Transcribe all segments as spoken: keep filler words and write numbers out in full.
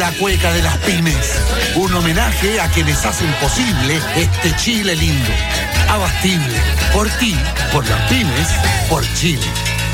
la cueca de las pymes. Un homenaje a quienes hacen posible este Chile lindo. Abastible. Por ti, por las pymes, por Chile.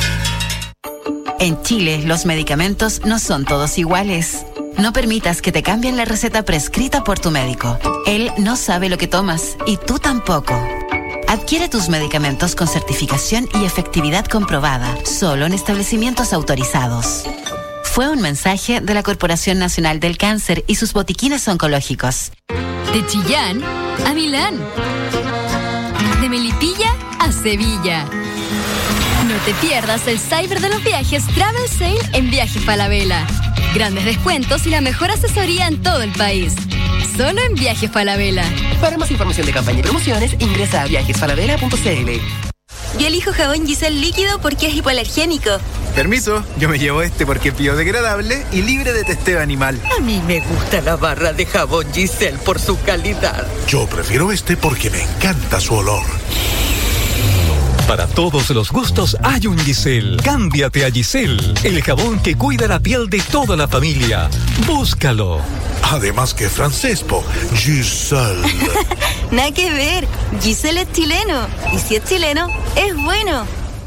En Chile, los medicamentos no son todos iguales. No permitas que te cambien la receta prescrita por tu médico. Él no sabe lo que tomas y tú tampoco. Adquiere tus medicamentos con certificación y efectividad comprobada, solo en establecimientos autorizados. Fue un mensaje de la Corporación Nacional del Cáncer y sus botiquines oncológicos. De Chillán a Milán. De Melipilla a Sevilla. No te pierdas el Cyber de los Viajes Travel Sale en Viajes Falabella. Grandes descuentos y la mejor asesoría en todo el país. Solo en Viajes Falabella. Para más información de campaña y promociones, ingresa a viajes falabella punto c l. Yo elijo jabón Giselle líquido porque es hipoalergénico. Permiso, yo me llevo este porque es biodegradable y libre de testeo animal. A mí me gusta la barra de jabón Giselle por su calidad. Yo prefiero este porque me encanta su olor. Para todos los gustos hay un Giselle. Cámbiate a Giselle, el jabón que cuida la piel de toda la familia. Búscalo. Además que francés, po. Giselle. Nada que ver. Giselle es chileno. Y si es chileno, es bueno.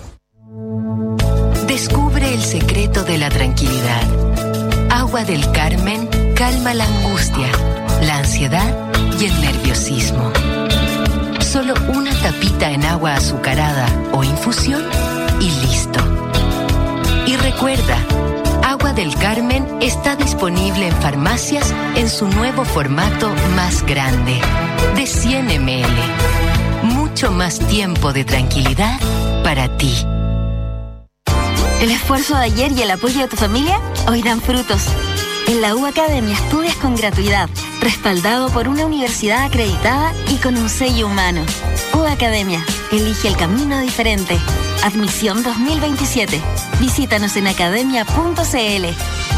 Descubre el secreto de la tranquilidad. Agua del Carmen calma la angustia, la ansiedad y el nerviosismo. Solo una tapita en agua azucarada o infusión y listo. Y recuerda, Agua del Carmen está disponible en farmacias en su nuevo formato más grande, de cien mililitros. Mucho más tiempo de tranquilidad para ti. El esfuerzo de ayer y el apoyo de tu familia hoy dan frutos. En la U Academia estudias con gratuidad, respaldado por una universidad acreditada y con un sello humano. U Academia, elige el camino diferente. Admisión dos mil veintisiete. Visítanos en academia punto c l.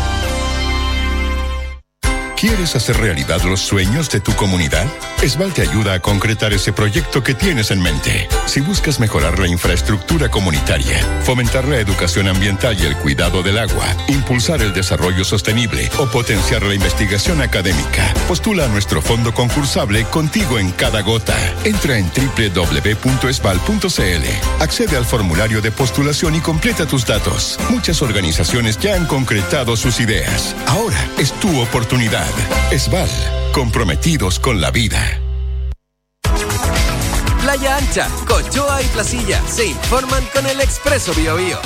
¿Quieres hacer realidad los sueños de tu comunidad? Esval te ayuda a concretar ese proyecto que tienes en mente. Si buscas mejorar la infraestructura comunitaria, fomentar la educación ambiental y el cuidado del agua, impulsar el desarrollo sostenible o potenciar la investigación académica, postula a nuestro fondo concursable Contigo en Cada Gota. Entra en doble u doble u doble u punto esval punto c l. Accede al formulario de postulación y completa tus datos. Muchas organizaciones ya han concretado sus ideas. Ahora es tu oportunidad. Esval, comprometidos con la vida. Playa Ancha, Cochoa y Placilla se informan con el Expreso Bio Bio.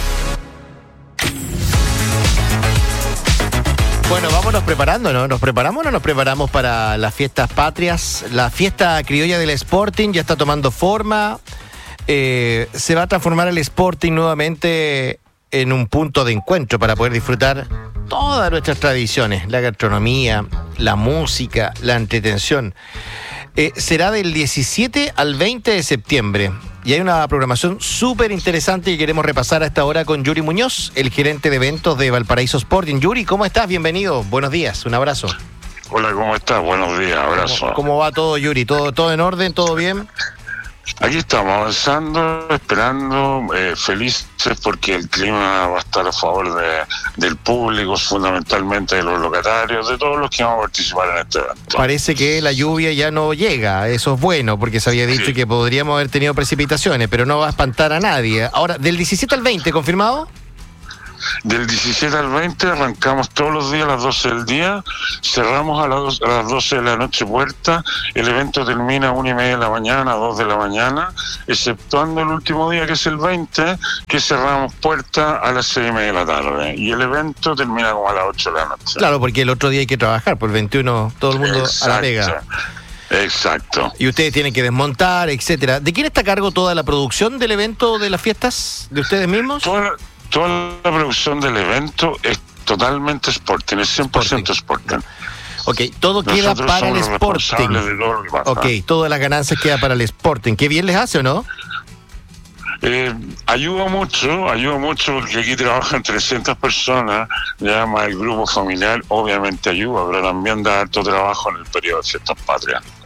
Bueno, vámonos preparando, ¿no? ¿Nos preparamos o no nos preparamos para las fiestas patrias? La fiesta criolla del Sporting ya está tomando forma. Eh, se va a transformar el Sporting nuevamente en un punto de encuentro para poder disfrutar todas nuestras tradiciones, la gastronomía, la música, la entretención. Eh, será del diecisiete al veinte de septiembre y hay una programación súper interesante que queremos repasar a esta hora con Yuri Muñoz, el gerente de eventos de Valparaíso Sporting. Yuri, ¿cómo estás? Bienvenido, buenos días, un abrazo. Hola, ¿cómo estás? Buenos días, abrazo. ¿Cómo, cómo va todo, Yuri? ¿Todo, todo en orden? ¿Todo bien? Aquí estamos avanzando, esperando, eh, felices porque el clima va a estar a favor de, del público, fundamentalmente de los locatarios, de todos los que vamos a participar en este evento. Parece que la lluvia ya no llega, eso es bueno, porque se había dicho sí. que podríamos haber tenido precipitaciones, pero no va a espantar a nadie. Ahora, del diecisiete al veinte, ¿confirmado? Del diecisiete al veinte arrancamos todos los días a las doce del día, cerramos a las, a las doce de la noche puerta, el evento termina a una y media de la mañana, a dos de la mañana, exceptuando el último día que es el veinte, que cerramos puerta a las seis y media de la tarde, y el evento termina como a las ocho de la noche. Claro, porque el otro día hay que trabajar, por el veintiuno todo el mundo Exacto. a la pega. Exacto. Y ustedes tienen que desmontar, etcétera. ¿De quién está a cargo toda la producción del evento, de las fiestas, de ustedes mismos? Toda, toda la producción del evento es totalmente Sporting, es cien por ciento Sporting. Ok, todo queda Nosotros para el somos Sporting. De todo lo que pasa. Ok, todas las ganancias quedan para el Sporting. ¿Qué bien les hace o no? Eh, ayuda mucho, ayuda mucho porque aquí trabajan trescientas personas, ya más el grupo familiar, obviamente ayuda, pero también da harto trabajo en el periodo de fiestas patrias.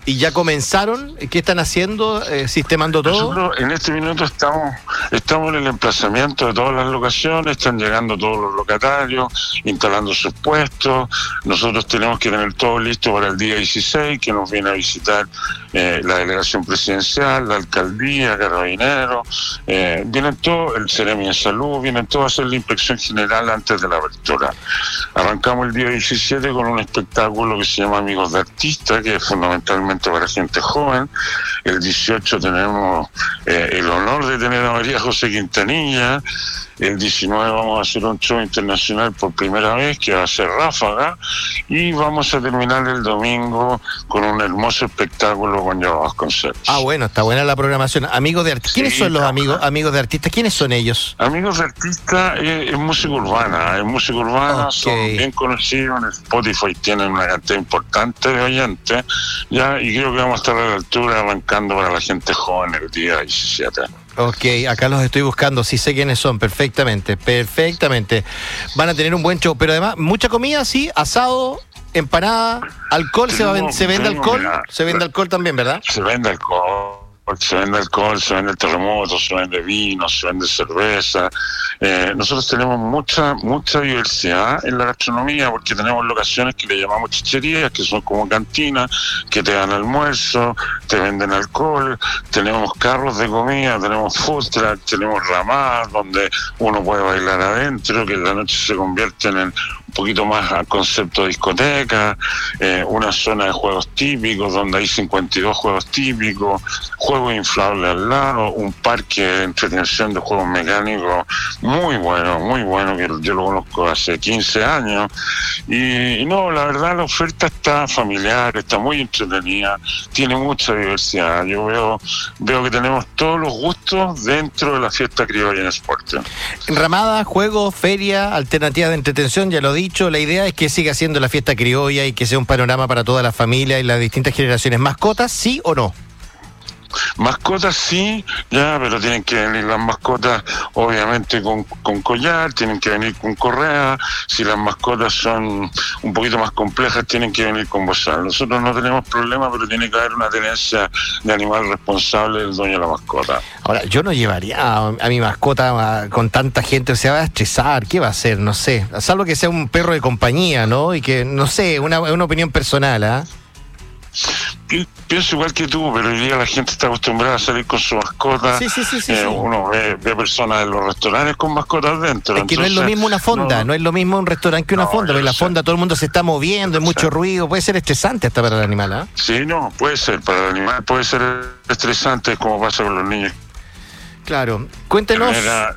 ¿Y ya comenzaron? ¿Qué están haciendo? Eh, ¿Sistemando todo? Nosotros en este minuto estamos estamos en el emplazamiento de todas las locaciones, están llegando todos los locatarios, instalando sus puestos. Nosotros tenemos que tener todo listo para el día dieciséis, que nos viene a visitar eh, la delegación presidencial, la alcaldía, Carabineros, eh, vienen todos, el Ceremi de Salud, vienen todos a hacer la inspección general antes de la apertura. Arrancamos el día diecisiete con un espectáculo que se llama Amigos de Artistas, que es fundamentalmente para gente joven. El dieciocho tenemos eh, el honor de tener a María José Quintanilla. El diecinueve vamos a hacer un show internacional por primera vez, que va a ser Ráfaga, y vamos a terminar el domingo con un hermoso espectáculo con Joao Vasconcelos. Ah, bueno, está buena la programación. Amigos de artistas. ¿Quiénes sí, son los amigos amigos de artistas? ¿Quiénes son ellos? Amigos de artistas es, es música urbana, es música urbana, okay. Son bien conocidos en Spotify, tienen una cantidad importante de oyentes, ya, y creo que vamos a estar a la altura arrancando para la gente joven el día diecisiete. Ok, acá los estoy buscando, sí sé quiénes son, perfectamente, perfectamente. Van a tener un buen show, pero además, mucha comida, sí, asado, empanada, alcohol, se, va, ¿se vende tengo, alcohol? Mira, se vende alcohol también, ¿verdad? Se vende alcohol. Se vende alcohol, se vende terremoto, se vende vino, se vende cerveza. Eh, nosotros tenemos mucha mucha diversidad en la gastronomía, porque tenemos locaciones que le llamamos chicherías, que son como cantinas, que te dan almuerzo, te venden alcohol. Tenemos carros de comida, tenemos food truck, tenemos ramadas donde uno puede bailar adentro, que en la noche se convierten en un poquito más a concepto de discoteca, eh, una zona de juegos típicos donde hay cincuenta y dos juegos típicos, juegos inflables al lado, un parque de entretención de juegos mecánicos muy bueno, muy bueno, que yo lo conozco hace quince años, y, y no, la verdad la oferta está familiar, está muy entretenida, tiene mucha diversidad. Yo veo veo que tenemos todos los gustos dentro de la fiesta criolla en Esporte. Ramada, juegos, feria, alternativas de entretención, ya lo dicho, la idea es que siga siendo la fiesta criolla y que sea un panorama para toda la familia y las distintas generaciones. ¿Mascotas, sí o no? Mascotas sí, ya, pero tienen que venir las mascotas obviamente con, con collar, tienen que venir con correa. Si las mascotas son un poquito más complejas, tienen que venir con bozal. Nosotros no tenemos problema, pero tiene que haber una tenencia de animal responsable del dueño de la mascota. Ahora, yo no llevaría a, a mi mascota a, con tanta gente, o sea, va a estresar, ¿qué va a hacer? No sé, salvo que sea un perro de compañía, ¿no? Y que, no sé, una, una opinión personal, ¿ah? ¿eh? Pienso igual que tú, pero hoy día la gente está acostumbrada a salir con su mascota. Sí, sí, sí, sí, eh, sí. Uno ve, ve personas en los restaurantes con mascotas dentro. Es que entonces, no es lo mismo una fonda, no, no es lo mismo un restaurante que una no, fonda. En la fonda todo el mundo se está moviendo, hay mucho ruido, puede ser estresante hasta para el animal, ¿eh? Sí, no, puede ser, para el animal puede ser estresante, como pasa con los niños. Claro, cuéntenos.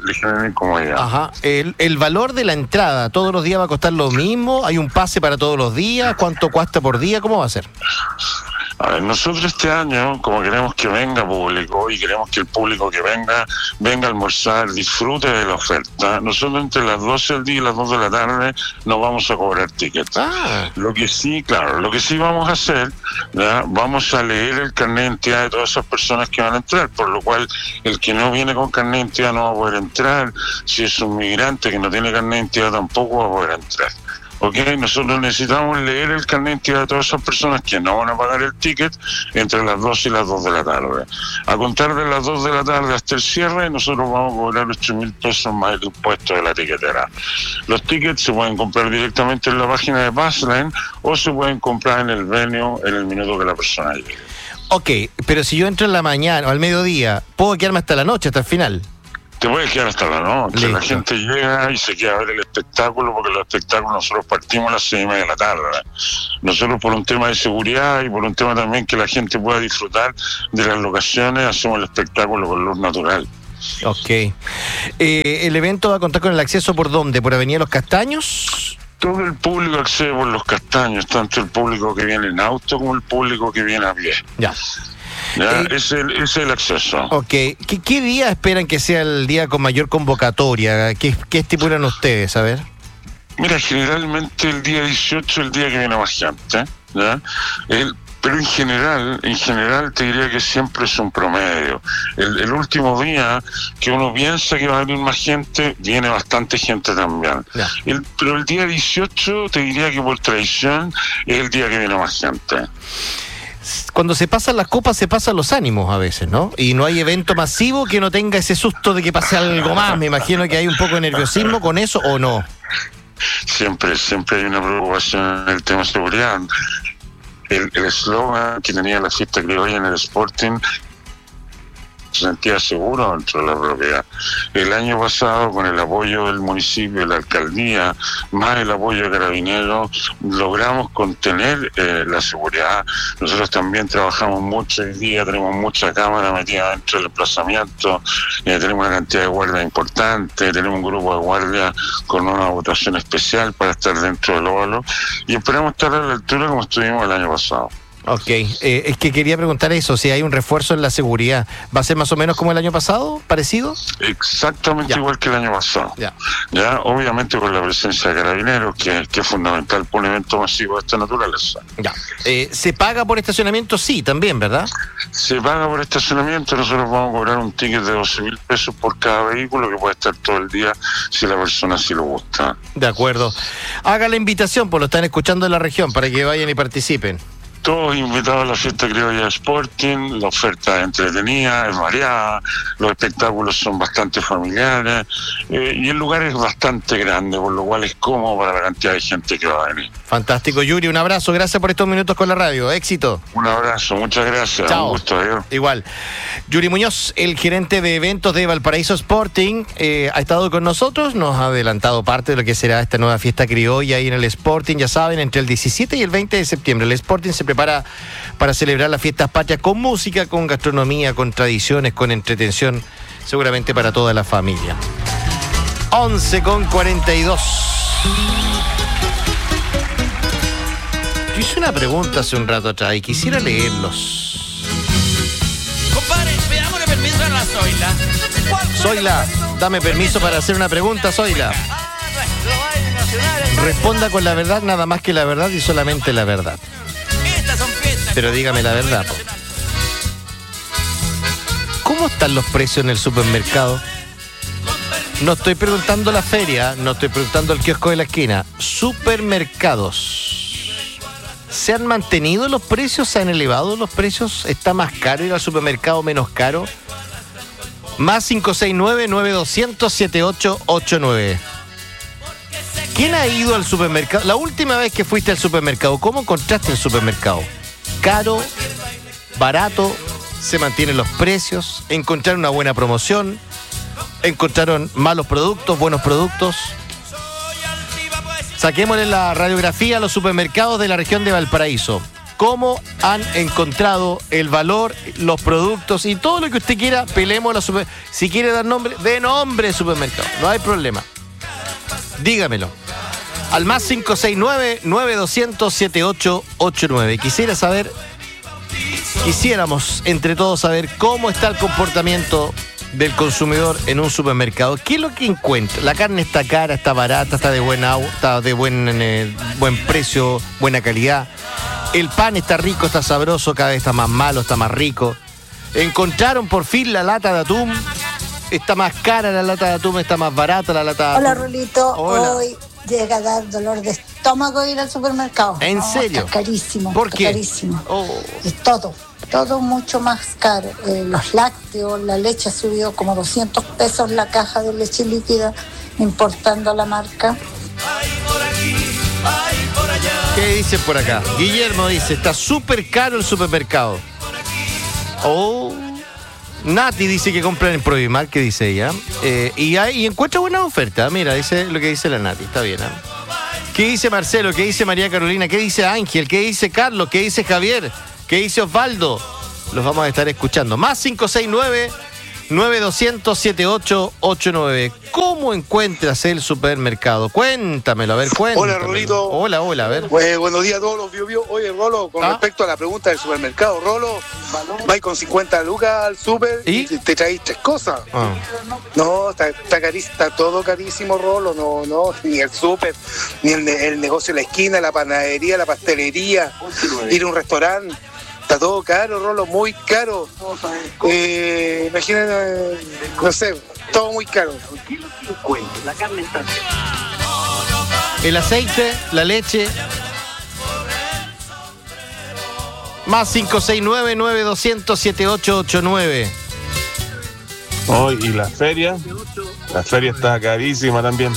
Ajá, el, el valor de la entrada, ¿todos los días va a costar lo mismo? ¿Hay un pase para todos los días? ¿Cuánto cuesta por día? ¿Cómo va a ser? A ver, nosotros este año, como queremos que venga público y queremos que el público que venga, venga a almorzar, disfrute de la oferta, nosotros entre las doce del día y las dos de la tarde no vamos a cobrar tickets. Ah. Lo que sí, claro, lo que sí vamos a hacer, ¿ya? Vamos a leer el carnet de identidad de todas esas personas que van a entrar, por lo cual el que no viene con carnet de identidad no va a poder entrar. Si es un migrante que no tiene carnet de identidad tampoco va a poder entrar. Ok, nosotros necesitamos leer el carnet de identidad de todas esas personas que no van a pagar el ticket entre las dos y las dos de la tarde. A contar de las dos de la tarde hasta el cierre, nosotros vamos a cobrar ocho mil pesos más el impuesto de la tiquetera. Los tickets se pueden comprar directamente en la página de Passline o se pueden comprar en el venue en el minuto que la persona llegue. Ok, pero si yo entro en la mañana o al mediodía, ¿puedo quedarme hasta la noche, hasta el final? Te puedes quedar hasta la noche. Listo. La gente llega y se queda a ver el espectáculo, porque los espectáculos nosotros partimos a las seis y media de la tarde. Nosotros, por un tema de seguridad y por un tema también que la gente pueda disfrutar de las locaciones, hacemos el espectáculo con luz natural. Ok. Eh, ¿El evento va a contar con el acceso por dónde? ¿Por Avenida Los Castaños? Todo el público accede por Los Castaños, tanto el público que viene en auto como el público que viene a pie. Ya. Ya, eh, es, el, es el acceso. Ok. ¿Qué, ¿Qué día esperan que sea el día con mayor convocatoria? ¿Qué, qué estipulan ustedes? A ver. Mira, generalmente el día dieciocho es el día que viene más gente, ¿ya? El, pero en general, en general te diría que siempre es un promedio. El, el último día que uno piensa que va a venir más gente, viene bastante gente también. El, pero el día dieciocho te diría que por tradición es el día que viene más gente. cuando se pasan las copas se pasan los ánimos a veces, ¿no? Y no hay evento masivo que no tenga ese susto de que pase algo más. Me imagino que hay un poco de nerviosismo con eso, ¿o no? Siempre, siempre hay una preocupación en el tema de seguridad. El eslogan que tenía la fiesta criolla en el Sporting se sentía seguro dentro de la propiedad. El año pasado, con el apoyo del municipio, de la alcaldía, más el apoyo de Carabineros, logramos contener eh, la seguridad. Nosotros también trabajamos mucho hoy día, tenemos mucha cámara metida dentro del emplazamiento, eh, tenemos una cantidad de guardias importante, tenemos un grupo de guardias con una votación especial para estar dentro del óvalo y esperamos estar a la altura como estuvimos el año pasado. Ok, eh, es que quería preguntar eso, si hay un refuerzo en la seguridad, ¿va a ser más o menos como el año pasado, parecido? Exactamente ya. Igual que el año pasado. Ya. Ya, obviamente con la presencia de Carabineros, que, que es fundamental para un evento masivo de esta naturaleza. Ya. Eh, ¿Se paga por estacionamiento? Sí, también, ¿verdad? Se paga por estacionamiento, nosotros vamos a cobrar un ticket de doce mil pesos por cada vehículo que puede estar todo el día si la persona así lo gusta. De acuerdo. Haga la invitación, pues lo están escuchando en la región, para que vayan y participen. Todos invitados a la fiesta criolla Sporting, la oferta es entretenida, es variada, los espectáculos son bastante familiares eh, y el lugar es bastante grande, por lo cual es cómodo para la cantidad de gente que va a venir. Fantástico, Yuri, un abrazo, gracias por estos minutos con la radio, éxito. Un abrazo, muchas gracias. Chao. Un gusto, adiós. Igual. Yuri Muñoz, el gerente de eventos de Valparaíso Sporting, eh, ha estado con nosotros, nos ha adelantado parte de lo que será esta nueva fiesta criolla ahí en el Sporting, ya saben, entre el diecisiete y el veinte de septiembre. El Sporting se prepara Para, para celebrar las fiestas patrias con música, con gastronomía, con tradiciones, con entretención, seguramente para toda la familia. once con cuarenta y dos. Yo hice una pregunta hace un rato atrás y quisiera leerlos. Compadre, pidámosle permiso a la Zoila. Zoila, dame permiso para hacer una pregunta, Zoila. Responda con la verdad, nada más que la verdad y solamente la verdad. Pero dígame la verdad, po. ¿Cómo están los precios en el supermercado? No estoy preguntando la feria, no estoy preguntando el kiosco de la esquina. Supermercados. ¿Se han mantenido los precios? ¿Se han elevado los precios? ¿Está más caro ir al supermercado, menos caro? Más cinco seis nueve, nueve dos cero cero, siete ocho ocho nueve. ¿Quién ha ido al supermercado? La última vez que fuiste al supermercado, ¿cómo encontraste el supermercado? Caro, barato, se mantienen los precios, encontraron una buena promoción, encontraron malos productos, buenos productos. Saquémosle la radiografía a los supermercados de la región de Valparaíso. ¿Cómo han encontrado el valor, los productos y todo lo que usted quiera? Peleemos a la super... Si quiere dar nombre, dé nombre de supermercado, no hay problema. Dígamelo. Al más cinco seis nueve, nueve dos cero cero, siete ocho ocho nueve. Quisiera saber, quisiéramos entre todos saber cómo está el comportamiento del consumidor en un supermercado. ¿Qué es lo que encuentra? La carne está cara, está barata, está de buen agua, está de buen, eh, buen precio, buena calidad. El pan está rico, está sabroso, cada vez está más malo, está más rico. Encontraron por fin la lata de atún. Está más cara la lata de atún, está más barata la lata de atún. Hola, Rolito. Hola. Hoy llega a dar dolor de estómago ir al supermercado. ¿En no, serio? Está carísimo. ¿Por está qué? Carísimo. Oh. Es todo, todo mucho más caro. Eh, los lácteos, la leche ha subido como doscientos pesos la caja de leche líquida, importando la marca. ¿Qué dicen por acá? Guillermo dice, está súper caro el supermercado. Oh... Nati dice que compran en Provimar, que dice ella. Eh, y, hay, y encuentra buena oferta. Mira, dice lo que dice la Nati. Está bien. ¿eh? ¿Qué dice Marcelo? ¿Qué dice María Carolina? ¿Qué dice Ángel? ¿Qué dice Carlos? ¿Qué dice Javier? ¿Qué dice Osvaldo? Los vamos a estar escuchando. Más cinco seis nueve, nueve dos cero cero, siete ocho ocho nueve. ¿Cómo encuentras el supermercado? Cuéntamelo, a ver, cuéntamelo. Hola, Rolito. Hola, hola, a ver. Pues, buenos días a todos los bio, bio. Oye, Rolo, con ¿Ah? respecto a la pregunta del supermercado, Rolo, vais con cincuenta lucas al super y, y te traís tres cosas. Ah. No, está, está, carísimo, está todo carísimo, Rolo. No, no, ni el super, ni el, el negocio de la esquina, la panadería, la pastelería, ir a un restaurante. Está todo caro, Rolo, muy caro. Eh, imagínate, no sé, todo muy caro. El aceite, la leche. Más cinco seis nueve, nueve dos cero cero, siete ocho ocho nueve. Oh, y la feria, la feria está carísima también.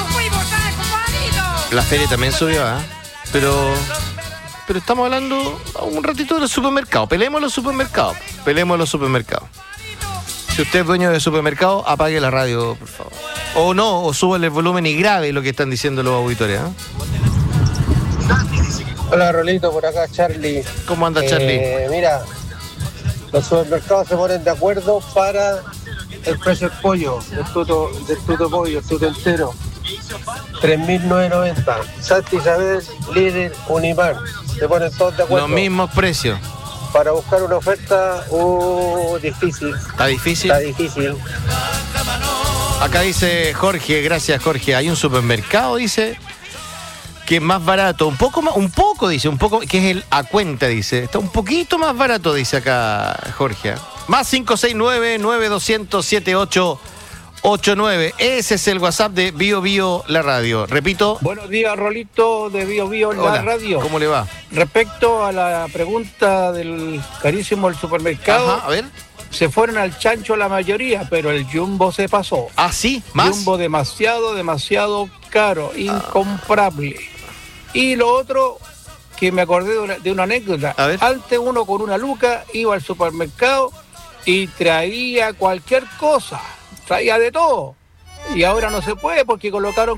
La feria también subió, ¿eh? Pero, pero estamos hablando un ratito de los supermercados. Peleemos los supermercados. Peleemos los supermercados. Si usted es dueño de supermercado, apague la radio, por favor. O no, o súbale el volumen y grabe lo que están diciendo los auditores, ¿eh? Hola, Rolito, por acá Charlie. ¿Cómo anda, Charlie? Eh, mira, los supermercados se ponen de acuerdo para el precio del pollo, del tuto, del tuto pollo, el tuto entero. tres mil novecientos noventa. Santa Isabel, líder, Unimar. Se ponen todos de acuerdo. Los mismos precios. Para buscar una oferta, uh, difícil. ¿Está difícil? Está difícil. Acá dice Jorge, gracias Jorge. Hay un supermercado, dice, que es más barato, un poco más, un poco dice, un poco, que es el a cuenta, dice. Está un poquito más barato, dice acá Jorge. Más cinco seis nueve, nueve dos cero cero, siete ocho ocho nueve. Ese es el WhatsApp de Bio Bio La Radio. Repito. Buenos días, Rolito de Bio Bio La Hola, Radio. ¿cómo le va? Respecto a la pregunta del carísimo del supermercado. Ajá, a ver. Se fueron al chancho la mayoría, pero el Jumbo se pasó. ¿Ah, sí? ¿Más? Jumbo demasiado, demasiado caro, incomparable. Ah. Y lo otro, que me acordé de una, de una anécdota. A ver. Antes uno con una luca iba al supermercado y traía cualquier cosa, traía de todo. Y ahora no se puede porque colocaron